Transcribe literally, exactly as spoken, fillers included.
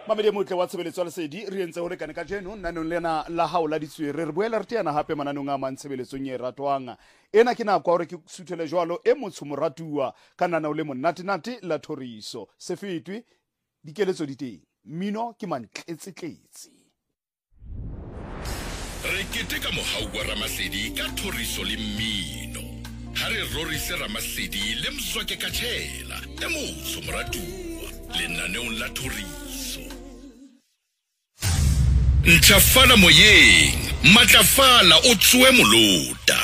Mamedi motle wa tshebeletso le sedi re entse hore kana ka jeno nanong lena la haola ditswere re boela re teana hape mananong a mantshebeletsong e ratwang ena ke nako hore ke suthele jwalo e motsho moratua ka nanao le monate-nate la thoriso se fetwe dikeletso di teng mmino ke mantletsetletse re keteka mohau wa Ramasedi ka thoriso le mmino ha re rorise Ramasedi le Mzwake Katshela e motsho moratua lenaneong la thoriso. Ntlafala moyeng, matlafala o tswe molota.